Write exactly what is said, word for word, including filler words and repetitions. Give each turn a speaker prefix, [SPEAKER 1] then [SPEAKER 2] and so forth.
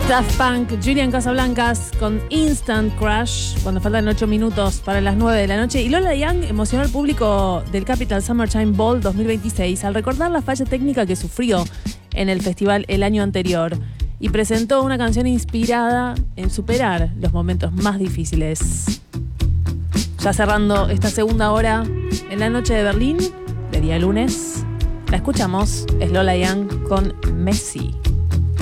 [SPEAKER 1] Daft Punk, Julian Casablancas con Instant Crush, cuando faltan ocho minutos para las nueve de la noche. Y Lola Young emocionó al público del Capital Summertime Ball dos mil veintiséis al recordar la falla técnica que sufrió en el festival el año anterior y presentó una canción inspirada en superar los momentos más difíciles. Ya cerrando esta segunda hora en la noche de Berlín, de día lunes, la escuchamos, es Lola Young con Messi.